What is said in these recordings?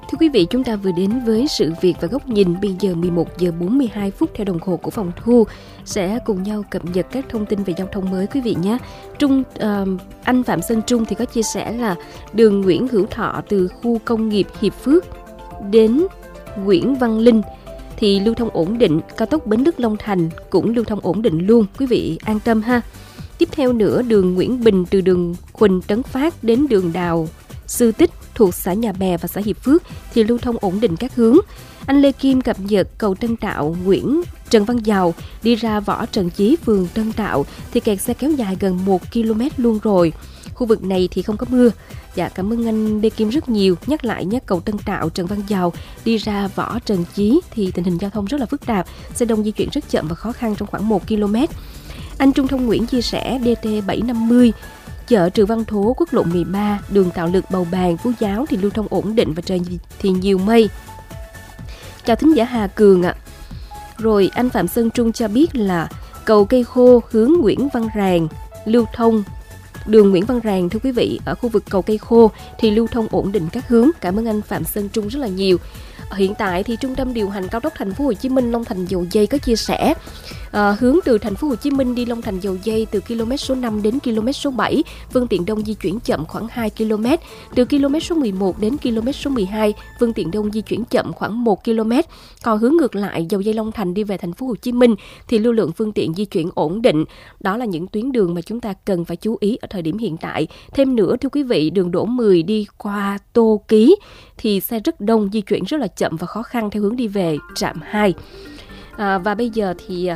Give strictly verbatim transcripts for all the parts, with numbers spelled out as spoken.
Thưa quý vị, chúng ta vừa đến với sự việc và góc nhìn. Bây giờ mười một giờ bốn mươi hai phút theo đồng hồ của phòng thu, sẽ cùng nhau cập nhật các thông tin về giao thông mới quý vị nhé. Trung uh, anh Phạm Sơn Trung thì có chia sẻ là đường Nguyễn Hữu Thọ từ khu công nghiệp Hiệp Phước đến Nguyễn Văn Linh thì lưu thông ổn định. Cao tốc Bến Lức Long Thành cũng lưu thông ổn định luôn, quý vị an tâm ha. Tiếp theo nữa, đường Nguyễn Bình từ đường Huỳnh Tấn Phát đến đường Đào Sư Tích thuộc xã Nhà Bè và xã Hiệp Phước thì lưu thông ổn định các hướng. Anh Lê Kim cập nhật cầu Tân Tạo Nguyễn Trần Văn Dào đi ra Võ Trần Chí phường Tân Tạo thì kẹt xe kéo dài gần một ki lô mét luôn rồi. Khu vực này thì không có mưa. Dạ, cảm ơn anh Lê Kim rất nhiều. Nhắc lại nhé, cầu Tân Tạo Trần Văn Dào đi ra Võ Trần Chí thì tình hình giao thông rất là phức tạp, xe đông di chuyển rất chậm và khó khăn trong khoảng một ki lô mét. Anh Trung Thông Nguyễn chia sẻ đê tê bảy năm mươi chợ Trừ Văn Thố, quốc lộ mười ba, đường Tạo Lực, Bầu Bàng, Phú Giáo thì lưu thông ổn định và trời thì nhiều mây. Chào thính giả Hà Cường ạ. À. Rồi anh Phạm Sơn Trung cho biết là cầu Cây Khô hướng Nguyễn Văn Ràng lưu thông. Đường Nguyễn Văn Ràng thưa quý vị, ở khu vực cầu Cây Khô thì lưu thông ổn định các hướng. Cảm ơn anh Phạm Sơn Trung rất là nhiều. Hiện tại thì Trung tâm điều hành cao tốc Thành phố Hồ Chí Minh Long Thành Dầu Giây có chia sẻ à, hướng từ Thành phố Hồ Chí Minh đi Long Thành Dầu Giây từ km số năm đến km số bảy, phương tiện đông di chuyển chậm khoảng hai ki lô mét. Từ km số mười một đến km số mười hai, phương tiện đông di chuyển chậm khoảng một ki lô mét. Còn hướng ngược lại, Dầu Giây Long Thành đi về Thành phố Hồ Chí Minh thì lưu lượng phương tiện di chuyển ổn định. Đó là những tuyến đường mà chúng ta cần phải chú ý ở thời điểm hiện tại. Thêm nữa thưa quý vị, đường Đỗ mười đi qua Tô Ký thì xe rất đông, di chuyển rất là chậm và khó khăn theo hướng đi về trạm hai. À, và bây giờ thì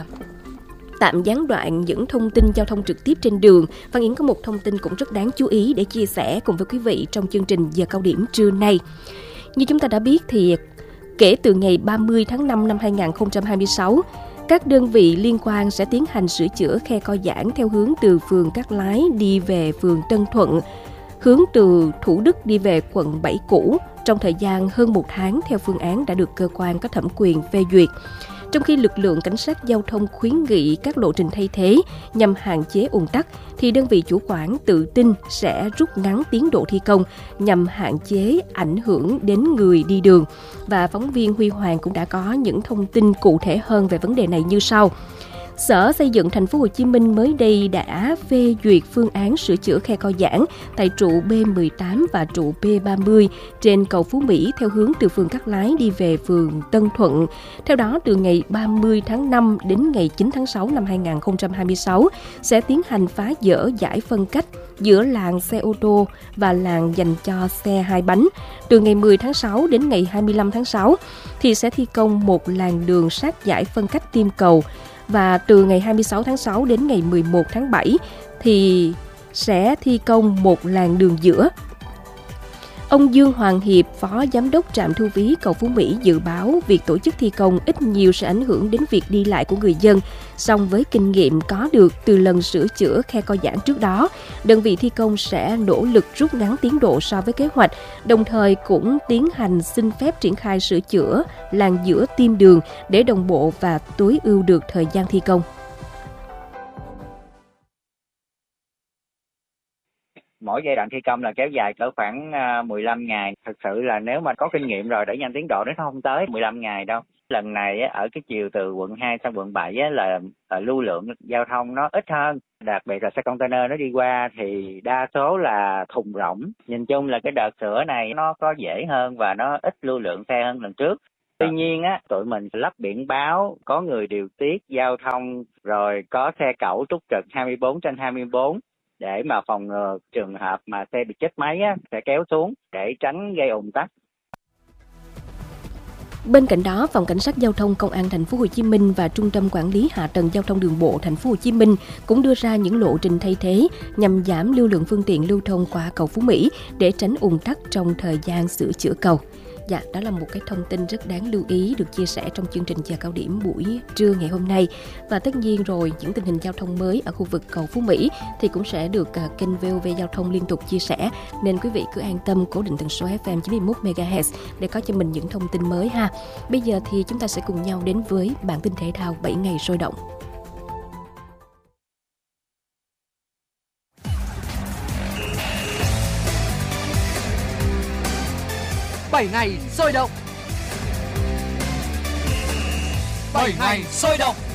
tạm gián đoạn những thông tin giao thông trực tiếp trên đường. Văn Yến có một thông tin cũng rất đáng chú ý để chia sẻ cùng với quý vị trong chương trình giờ cao điểm trưa nay. Như chúng ta đã biết thì kể từ ngày ba mươi tháng năm năm hai nghìn không trăm hai mươi sáu, các đơn vị liên quan sẽ tiến hành sửa chữa khe co giãn theo hướng từ phường Cát Lái đi về phường Tân Thuận, hướng từ Thủ Đức đi về quận bảy cũ trong thời gian hơn một tháng theo phương án đã được cơ quan có thẩm quyền phê duyệt. Trong khi lực lượng cảnh sát giao thông khuyến nghị các lộ trình thay thế nhằm hạn chế ùn tắc, thì đơn vị chủ quản tự tin sẽ rút ngắn tiến độ thi công nhằm hạn chế ảnh hưởng đến người đi đường. Và phóng viên Huy Hoàng cũng đã có những thông tin cụ thể hơn về vấn đề này như sau. Sở Xây dựng Thành phố Hồ Chí Minh mới đây đã phê duyệt phương án sửa chữa khe co giãn tại trụ B mười tám và trụ B ba mươi trên cầu Phú Mỹ theo hướng từ phường Cát Lái đi về phường Tân Thuận. Theo đó, từ ngày ba mươi tháng năm đến ngày chín tháng sáu năm hai nghìn không trăm hai mươi sáu sẽ tiến hành phá dỡ dải phân cách giữa làn xe ô tô và làn dành cho xe hai bánh. Từ ngày mười tháng sáu đến ngày hai mươi lăm tháng sáu thì sẽ thi công một làn đường sát dải phân cách Tim Cầu. Và từ ngày hai mươi sáu tháng sáu đến ngày mười một tháng bảy thì sẽ thi công một làn đường giữa. Ông Dương Hoàng Hiệp, Phó Giám đốc trạm thu phí cầu Phú Mỹ dự báo việc tổ chức thi công ít nhiều sẽ ảnh hưởng đến việc đi lại của người dân. Song với kinh nghiệm có được từ lần sửa chữa khe co giãn trước đó, đơn vị thi công sẽ nỗ lực rút ngắn tiến độ so với kế hoạch, đồng thời cũng tiến hành xin phép triển khai sửa chữa làn giữa tim đường để đồng bộ và tối ưu được thời gian thi công. Mỗi giai đoạn thi công là kéo dài cỡ khoảng mười lăm ngày. Thực sự là nếu mà có kinh nghiệm rồi đẩy nhanh tiến độ nó không tới mười lăm ngày đâu. Lần này ở cái chiều từ quận hai sang quận bảy là lưu lượng giao thông nó ít hơn. Đặc biệt là xe container nó đi qua thì đa số là thùng rỗng. Nhìn chung là cái đợt sửa này nó có dễ hơn và nó ít lưu lượng xe hơn lần trước. Tuy nhiên á, tụi mình lắp biển báo, có người điều tiết giao thông, rồi có xe cẩu túc trực hai mươi bốn trên hai mươi bốn. Để mà phòng ngừa trường hợp mà xe bị chết máy á, sẽ kéo xuống để tránh gây ùn tắc. Bên cạnh đó, Phòng Cảnh sát Giao thông Công an Thành phố Hồ Chí Minh và Trung tâm Quản lý Hạ tầng Giao thông Đường bộ Thành phố Hồ Chí Minh cũng đưa ra những lộ trình thay thế nhằm giảm lưu lượng phương tiện lưu thông qua cầu Phú Mỹ để tránh ùn tắc trong thời gian sửa chữa cầu. Dạ, đó là một cái thông tin rất đáng lưu ý được chia sẻ trong chương trình giờ cao điểm buổi trưa ngày hôm nay. Và tất nhiên rồi, những tình hình giao thông mới ở khu vực cầu Phú Mỹ thì cũng sẽ được uh, kênh vê o vê Giao thông liên tục chia sẻ. Nên quý vị cứ an tâm cố định tần số ép em chín mươi mốt mê ga héc để có cho mình những thông tin mới ha. Bây giờ thì chúng ta sẽ cùng nhau đến với bản tin thể thao bảy ngày sôi động. bảy ngày sôi động. bảy ngày sôi động.